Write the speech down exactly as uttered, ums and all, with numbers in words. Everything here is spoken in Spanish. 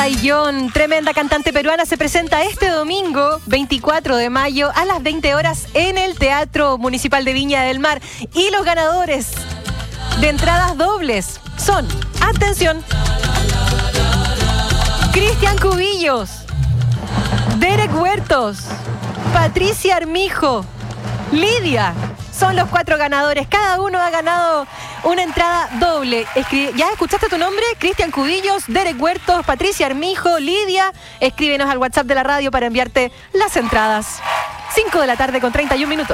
Taillón, tremenda cantante peruana, se presenta este domingo, veinticuatro de mayo, a las veinte horas en el Teatro Municipal de Viña del Mar. Y los ganadores de entradas dobles son, atención, Cristian Cubillos, Derek Huertos, Patricia Armijo, Lidia. Son los cuatro ganadores. Cada uno ha ganado una entrada doble. Escribe, ¿ya escuchaste tu nombre? Cristian Cubillos, Derek Huertos, Patricia Armijo, Lidia. Escríbenos al WhatsApp de la radio para enviarte las entradas. cinco de la tarde con treinta y un minutos.